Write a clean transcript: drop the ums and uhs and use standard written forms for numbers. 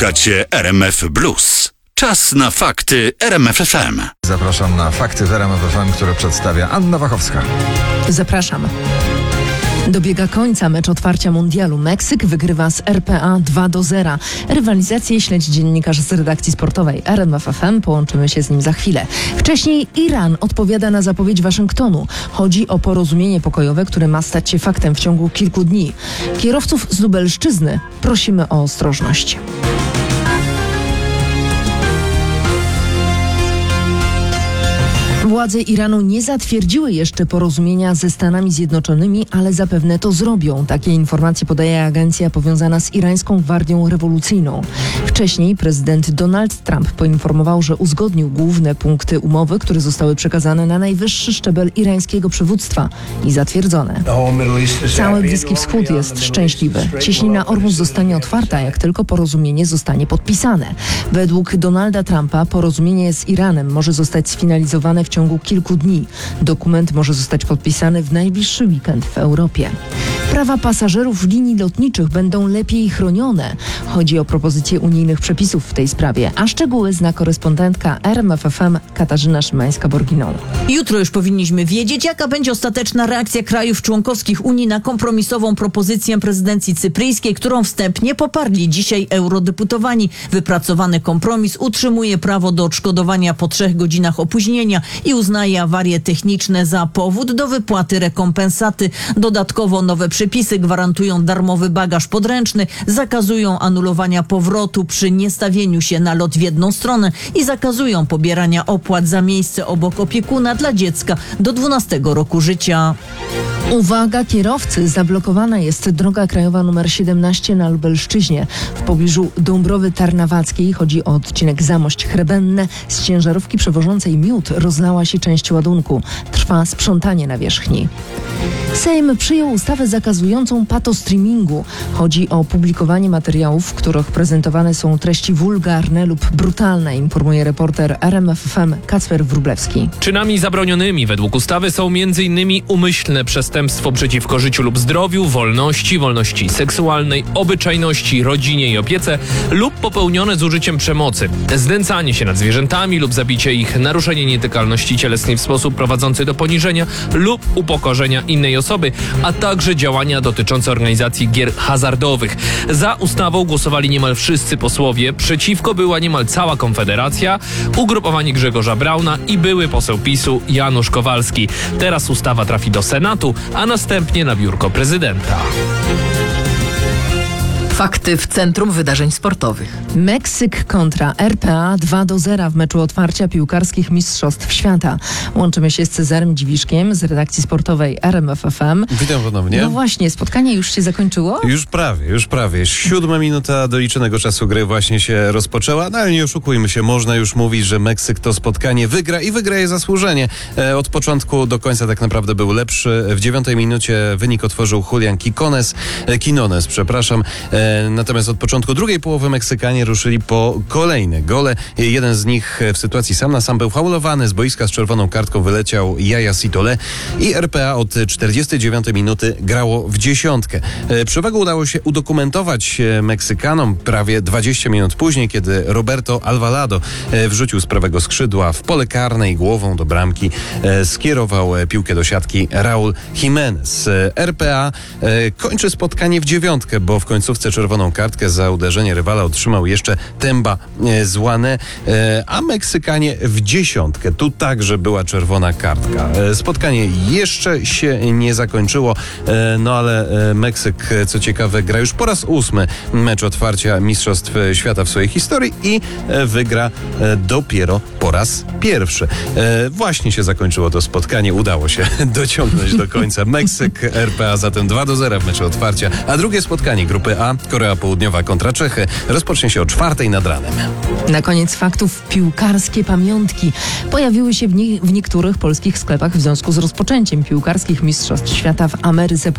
Słuchacie RMF Blues. Czas na fakty RMF FM. Zapraszam na fakty w RMF FM, które przedstawia Anna Wachowska. Zapraszam. Dobiega końca mecz otwarcia mundialu. Meksyk wygrywa z RPA 2-0. Rywalizację śledzi dziennikarz z redakcji sportowej RMF FM. Połączymy się z nim za chwilę. Wcześniej Iran odpowiada na zapowiedź Waszyngtonu. Chodzi o porozumienie pokojowe, które ma stać się faktem w ciągu kilku dni. Kierowców z Lubelszczyzny prosimy o ostrożność. Władze Iranu nie zatwierdziły jeszcze porozumienia ze Stanami Zjednoczonymi, ale zapewne to zrobią. Takie informacje podaje agencja powiązana z irańską Gwardią Rewolucyjną. Wcześniej prezydent Donald Trump poinformował, że uzgodnił główne punkty umowy, które zostały przekazane na najwyższy szczebel irańskiego przywództwa i zatwierdzone. Cały Bliski Wschód jest szczęśliwy. Cieśnina Ormus zostanie otwarta, jak tylko porozumienie zostanie podpisane. Według Donalda Trumpa porozumienie z Iranem może zostać sfinalizowane w ciągu kilku dni. Dokument może zostać podpisany w najbliższy weekend w Europie. Prawa pasażerów linii lotniczych będą lepiej chronione. Chodzi o propozycję unijnych przepisów w tej sprawie, a szczegóły zna korespondentka RMF FM Katarzyna Szymańska-Borginą. Jutro już powinniśmy wiedzieć, jaka będzie ostateczna reakcja krajów członkowskich Unii na kompromisową propozycję prezydencji cypryjskiej, którą wstępnie poparli dzisiaj eurodeputowani. Wypracowany kompromis utrzymuje prawo do odszkodowania po 3 godzinach opóźnienia i uznaje awarie techniczne za powód do wypłaty rekompensaty. Dodatkowo nowe przepisy gwarantują darmowy bagaż podręczny, zakazują anulowania powrotu przy niestawieniu się na lot w jedną stronę i zakazują pobierania opłat za miejsce obok opiekuna dla dziecka do 12 roku życia. Uwaga kierowcy! Zablokowana jest droga krajowa nr 17 na Lubelszczyźnie. W pobliżu Dąbrowy Tarnawackiej chodzi o odcinek Zamość-Chrebenne. Z ciężarówki przewożącej miód rozlała się część ładunku. Trwa sprzątanie nawierzchni. Sejm przyjął ustawę zakazującą patostreamingu. Chodzi o publikowanie materiałów, w których prezentowane są treści wulgarne lub brutalne, informuje reporter RMF FM Kacper Wróblewski. Czynami zabronionymi według ustawy są m.in. umyślne przestępstwo przeciwko życiu lub zdrowiu, wolności seksualnej, obyczajności, rodzinie i opiece lub popełnione z użyciem przemocy, znęcanie się nad zwierzętami lub zabicie ich, naruszenie nietykalności cielesnej w sposób prowadzący do poniżenia lub upokorzenia innej osoby, a także działania dotyczące organizacji gier hazardowych. Za ustawą głosowali niemal wszyscy posłowie, przeciwko była niemal cała Konfederacja, ugrupowanie Grzegorza Brauna i były poseł PiS-u Janusz Kowalski. Teraz ustawa trafi do Senatu, a następnie na biurko prezydenta. Fakty w centrum wydarzeń sportowych. Meksyk kontra RPA 2-0 w meczu otwarcia piłkarskich Mistrzostw Świata. Łączymy się z Cezarem Dziwiszkiem z redakcji sportowej RMF FM. Witam ponownie. No właśnie, spotkanie już się zakończyło? Już prawie. 7 minuta doliczonego czasu gry właśnie się rozpoczęła, no ale nie oszukujmy się, można już mówić, że Meksyk to spotkanie wygra i wygra je zasłużenie. Od początku do końca tak naprawdę był lepszy. W 9 minucie wynik otworzył Julian Quinones. Natomiast od początku drugiej połowy Meksykanie ruszyli po kolejne gole. Jeden z nich w sytuacji sam na sam był faulowany. Z boiska z czerwoną kartką wyleciał Yaya Sitole i RPA od 49 minuty grało w dziesiątkę. Przewagę udało się udokumentować Meksykanom prawie 20 minut później, kiedy Roberto Alvarado wrzucił z prawego skrzydła w pole karne i głową do bramki skierował piłkę do siatki Raúl Jiménez. RPA kończy spotkanie w 9, bo w końcówce czerwoną kartkę za uderzenie rywala otrzymał jeszcze Temba Zwane, a Meksykanie w 10. Tu także była czerwona kartka. Spotkanie jeszcze się nie zakończyło, no ale Meksyk, co ciekawe, gra już po raz 8 mecz otwarcia Mistrzostw Świata w swojej historii i wygra dopiero po raz pierwszy. Właśnie się zakończyło to spotkanie, udało się dociągnąć do końca. Meksyk, RPA zatem 2-0 w meczu otwarcia, a drugie spotkanie grupy A, Korea Południowa kontra Czechy, rozpocznie się o 4 nad ranem. Na koniec faktów piłkarskie pamiątki. Pojawiły się w niektórych polskich sklepach w związku z rozpoczęciem piłkarskich Mistrzostw Świata w Ameryce